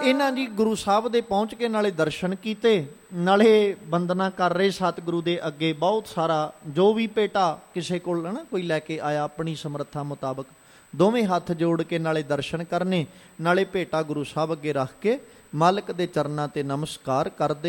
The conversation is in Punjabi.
ਇਹਨਾਂ ਜੀ ਗੁਰੂ ਸਾਹਿਬ ਦੇ ਪਹੁੰਚ ਕੇ ਨਾਲੇ ਦਰਸ਼ਨ ਕੀਤੇ, ਨਾਲੇ ਵੰਦਨਾ ਕਰ ਰਹੇ ਸਤਿਗੁਰੂ ਦੇ ਅੱਗੇ। ਬਹੁਤ ਸਾਰਾ ਜੋ ਵੀ ਭੇਟਾ ਕਿਸੇ ਕੋਲ ਹੈ ਨਾ ਕੋਈ ਲੈ ਕੇ ਆਇਆ ਆਪਣੀ ਸਮਰੱਥਾ ਮੁਤਾਬਕ, ਦੋਵੇਂ ਹੱਥ ਜੋੜ ਕੇ ਨਾਲੇ ਦਰਸ਼ਨ ਕਰਨੇ, ਨਾਲੇ ਭੇਟਾ ਗੁਰੂ ਸਾਹਿਬ ਅੱਗੇ ਰੱਖ ਕੇ ਮਾਲਕ ਦੇ ਚਰਨਾਂ 'ਤੇ ਨਮਸਕਾਰ ਕਰਦੇ।